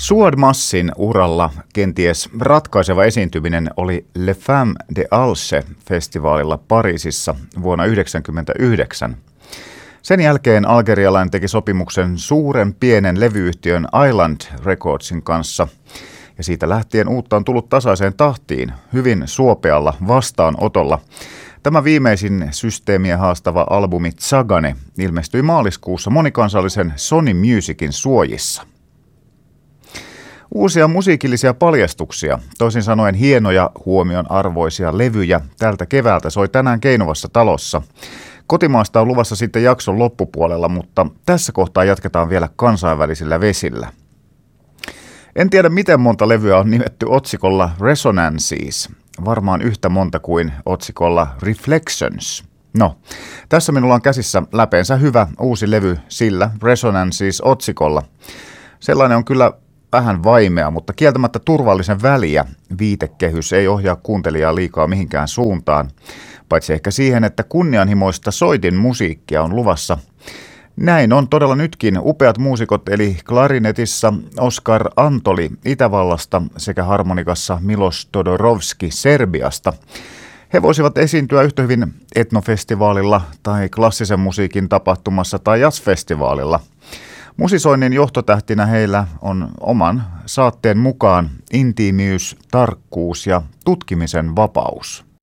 Suad Massin uralla kenties ratkaiseva esiintyminen oli Le Femme de Alche-festivaalilla Pariisissa vuonna 1999. Sen jälkeen algerialainen teki sopimuksen suuren pienen levyyhtiön Island Recordsin kanssa, ja siitä lähtien uutta on tullut tasaiseen tahtiin, hyvin suopealla vastaanotolla. Tämä viimeisin systeemiä haastava albumi Tsagane ilmestyi maaliskuussa monikansallisen Sony Musicin suojissa. Uusia musiikillisia paljastuksia, toisin sanoen hienoja huomionarvoisia levyjä tältä keväältä soi tänään Keinovassa talossa. Kotimaasta on luvassa sitten jakson loppupuolella, mutta tässä kohtaa jatketaan vielä kansainvälisillä vesillä. En tiedä miten monta levyä on nimetty otsikolla Resonances, varmaan yhtä monta kuin otsikolla Reflections. No, tässä minulla on käsissä läpeensä hyvä uusi levy sillä Resonances-otsikolla. Sellainen on kyllä vähän vaimea, mutta kieltämättä turvallisen väliä viitekehys ei ohjaa kuuntelijaa liikaa mihinkään suuntaan, paitsi ehkä siihen, että kunnianhimoista soitin musiikkia on luvassa. Näin on todella nytkin upeat muusikot, eli klarinetissa Oskar Antoli Itävallasta sekä harmonikassa Milos Todorovski Serbiasta. He voisivat esiintyä yhtä hyvin etnofestivaalilla tai klassisen musiikin tapahtumassa tai jazzfestivaalilla. Musisoinnin johtotähtinä heillä on oman saatteen mukaan intiimiys, tarkkuus ja tutkimisen vapaus.